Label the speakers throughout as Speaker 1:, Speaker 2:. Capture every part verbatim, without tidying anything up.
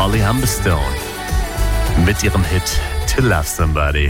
Speaker 1: Holly Humberstone mit ihrem Hit To Love Somebody.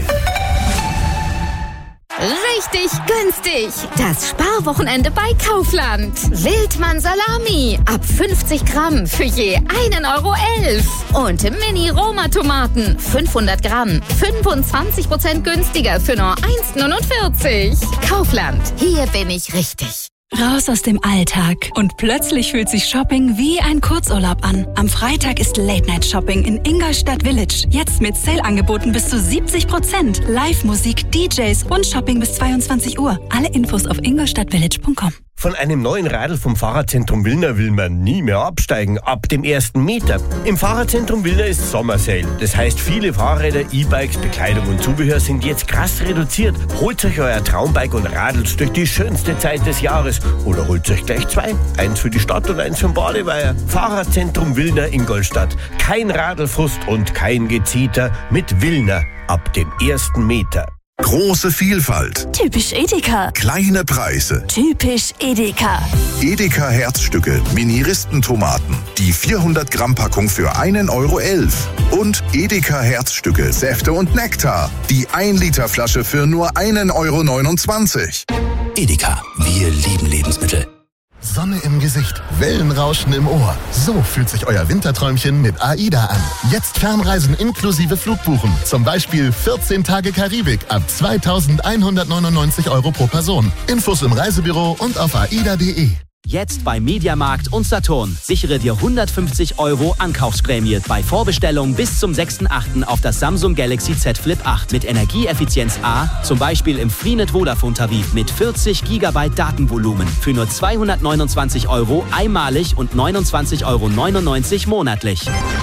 Speaker 2: Richtig günstig. Das Sparwochenende bei Kaufland. Wildmann Salami ab fünfzig Gramm für je einen Euro elf. Und Mini-Roma-Tomaten fünfhundert Gramm fünfundzwanzig Prozent günstiger für nur eins neunundvierzig. Kaufland, hier bin ich richtig.
Speaker 3: Raus aus dem Alltag. Und plötzlich fühlt sich Shopping wie ein Kurzurlaub an. Am Freitag ist Late-Night-Shopping in Ingolstadt Village. Jetzt mit Sale-Angeboten bis zu siebzig Prozent. Live-Musik, D Js und Shopping bis zweiundzwanzig Uhr. Alle Infos auf ingolstadtvillage punkt com.
Speaker 4: Von einem neuen Radl vom Fahrradzentrum Wilna will man nie mehr absteigen, ab dem ersten Meter. Im Fahrradzentrum Wilna ist Sommersale. Das heißt, viele Fahrräder, E-Bikes, Bekleidung und Zubehör sind jetzt krass reduziert. Holt euch euer Traumbike und radelt durch die schönste Zeit des Jahres. Oder holt euch gleich zwei. Eins für die Stadt und eins für den Badeweiher. Fahrradzentrum Wilna Ingolstadt. Kein Radlfrust und kein Gezeter mit Wilna ab dem ersten Meter.
Speaker 5: Große Vielfalt.
Speaker 3: Typisch Edeka.
Speaker 5: Kleine Preise.
Speaker 3: Typisch Edeka.
Speaker 5: Edeka Herzstücke, Mini-Ristentomaten. Die vierhundert Gramm Packung für einen Euro elf. Und Edeka Herzstücke, Säfte und Nektar. Die ein Liter Flasche für nur einen Euro neunundzwanzig.
Speaker 6: Edeka, wir lieben Lebensmittel.
Speaker 7: Sonne im Gesicht, Wellenrauschen im Ohr. So fühlt sich euer Winterträumchen mit AIDA an. Jetzt Fernreisen inklusive Flugbuchen. Zum Beispiel vierzehn Tage Karibik ab zweitausendeinhundertneunundneunzig Euro pro Person. Infos im Reisebüro und auf aida punkt de.
Speaker 8: Jetzt bei Mediamarkt und Saturn. Sichere dir hundertfünfzig Euro Ankaufsprämie bei Vorbestellung bis zum sechsten achten auf das Samsung Galaxy Z Flip acht mit Energieeffizienz A, zum Beispiel im Freenet Vodafone Tarif mit vierzig Gigabyte Datenvolumen für nur zweihundertneunundzwanzig Euro einmalig und neunundzwanzig Euro neunundneunzig monatlich.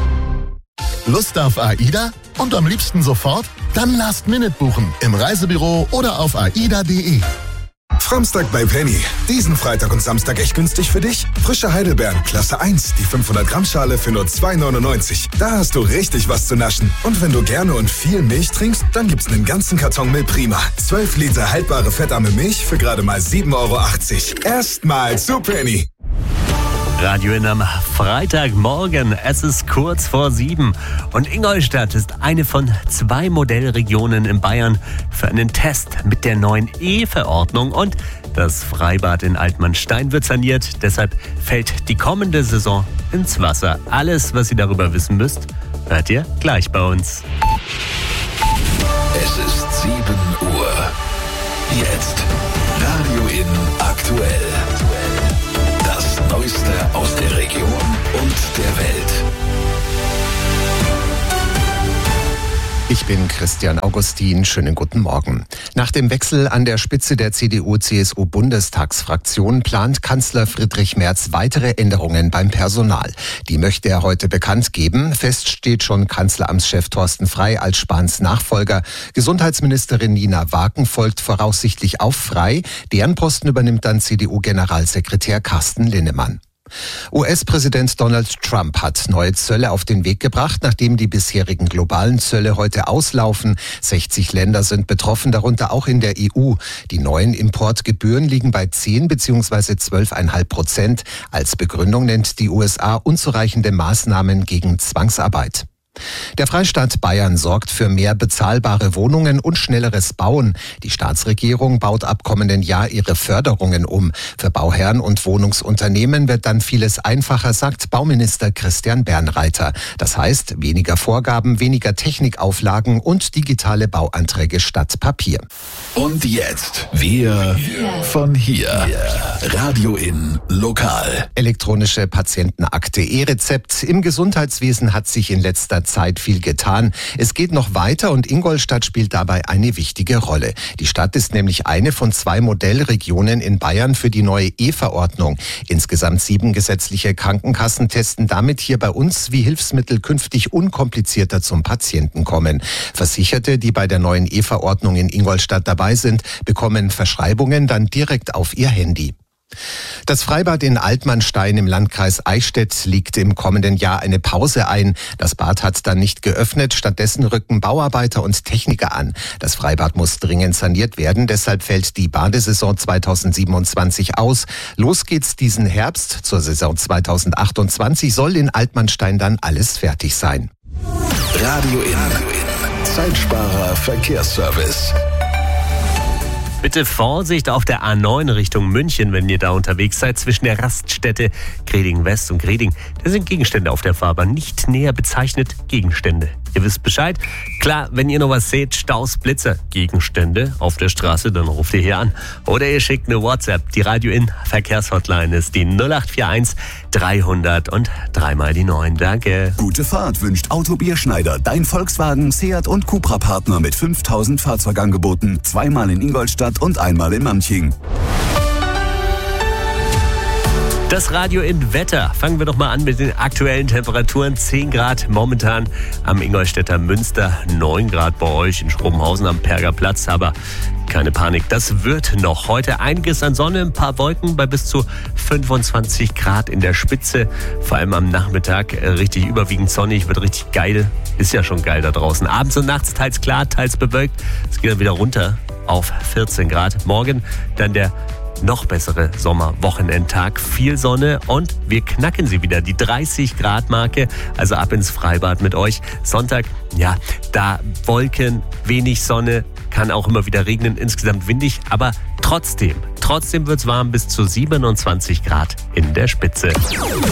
Speaker 7: Lust auf AIDA? Und am liebsten sofort? Dann Last Minute buchen im Reisebüro oder auf aida punkt de.
Speaker 9: Framstag bei Penny. Diesen Freitag und Samstag echt günstig für dich? Frische Heidelbeeren, Klasse eins, die fünfhundert Gramm Schale für nur zwei neunundneunzig. Da hast du richtig was zu naschen. Und wenn du gerne und viel Milch trinkst, dann gibt's einen ganzen Karton Milch Prima. zwölf Liter haltbare fettarme Milch für gerade mal sieben Euro achtzig. Erstmal zu Penny.
Speaker 1: Radio in am Freitagmorgen. Es ist kurz vor sieben. Und Ingolstadt ist eine von zwei Modellregionen in Bayern für einen Test mit der neuen E-Verordnung. Und das Freibad in Altmannstein wird saniert. Deshalb fällt die kommende Saison ins Wasser. Alles, was ihr darüber wissen müsst, hört ihr gleich bei uns.
Speaker 6: Es ist sieben Uhr. Jetzt Radio in aktuell. Das Neueste aus der Region und der Welt.
Speaker 10: Ich bin Christian Augustin. Schönen guten Morgen. Nach dem Wechsel an der Spitze der C D U C S U-Bundestagsfraktion plant Kanzler Friedrich Merz weitere Änderungen beim Personal. Die möchte er heute bekannt geben. Fest steht schon Kanzleramtschef Thorsten Frey als Spahns Nachfolger. Gesundheitsministerin Nina Waken folgt voraussichtlich auf Frey. Deren Posten übernimmt dann C D U-Generalsekretär Carsten Linnemann. U S-Präsident Donald Trump hat neue Zölle auf den Weg gebracht, nachdem die bisherigen globalen Zölle heute auslaufen. sechzig Länder sind betroffen, darunter auch in der E U. Die neuen Importgebühren liegen bei zehn bzw. zwölf Komma fünf Prozent. Als Begründung nennt die U S A unzureichende Maßnahmen gegen Zwangsarbeit. Der Freistaat Bayern sorgt für mehr bezahlbare Wohnungen und schnelleres Bauen. Die Staatsregierung baut ab kommenden Jahr ihre Förderungen um. Für Bauherren und Wohnungsunternehmen wird dann vieles einfacher, sagt Bauminister Christian Bernreiter. Das heißt, weniger Vorgaben, weniger Technikauflagen und digitale Bauanträge statt Papier.
Speaker 6: Und jetzt wir von hier. Radio in Lokal.
Speaker 10: Elektronische Patientenakte, E-Rezept. Im Gesundheitswesen hat sich in letzter Zeit viel getan. Es geht noch weiter und Ingolstadt spielt dabei eine wichtige Rolle. Die Stadt ist nämlich eine von zwei Modellregionen in Bayern für die neue E-Verordnung. Insgesamt sieben gesetzliche Krankenkassen testen damit hier bei uns, wie Hilfsmittel künftig unkomplizierter zum Patienten kommen. Versicherte, die bei der neuen E-Verordnung in Ingolstadt dabei sind, bekommen Verschreibungen dann direkt auf ihr Handy. Das Freibad in Altmannstein im Landkreis Eichstätt legt im kommenden Jahr eine Pause ein. Das Bad hat dann nicht geöffnet. Stattdessen rücken Bauarbeiter und Techniker an. Das Freibad muss dringend saniert werden. Deshalb fällt die Badesaison zweitausendsiebenundzwanzig aus. Los geht's diesen Herbst. Zur Saison zweitausendachtundzwanzig soll in Altmannstein dann alles fertig sein.
Speaker 6: Radio in Zeitsparer Verkehrsservice.
Speaker 1: Bitte Vorsicht auf der A neun Richtung München, wenn ihr da unterwegs seid. Zwischen der Raststätte Greding West und Greding, da sind Gegenstände auf der Fahrbahn. Nicht näher bezeichnet Gegenstände. Ihr wisst Bescheid. Klar, wenn ihr noch was seht, Staus, Blitzer, Gegenstände auf der Straße, dann ruft ihr hier an. Oder ihr schickt eine WhatsApp. Die Radio in Verkehrshotline ist die null acht vier eins dreihundert und dreimal die neun. Danke.
Speaker 11: Gute Fahrt wünscht Auto Bierschneider, dein Volkswagen, Seat und Cupra-Partner mit fünftausend Fahrzeugangeboten. Zweimal in Ingolstadt und einmal in Manching.
Speaker 1: Das Radio in Wetter. Fangen wir doch mal an mit den aktuellen Temperaturen. zehn Grad momentan am Ingolstädter Münster, neun Grad bei euch in Schrobenhausen am Pergerplatz. Aber keine Panik, das wird noch. Heute einiges an Sonne, ein paar Wolken bei bis zu fünfundzwanzig Grad in der Spitze. Vor allem am Nachmittag richtig überwiegend sonnig, wird richtig geil. Ist ja schon geil da draußen. Abends und nachts teils klar, teils bewölkt. Es geht dann wieder runter auf vierzehn Grad. Morgen dann der noch bessere Sommerwochenendtag, viel Sonne und wir knacken sie wieder, die dreißig Grad Marke, also ab ins Freibad mit euch. Sonntag, ja, da Wolken, wenig Sonne, kann auch immer wieder regnen, insgesamt windig, aber trotzdem, trotzdem wird's warm bis zu siebenundzwanzig Grad in der Spitze.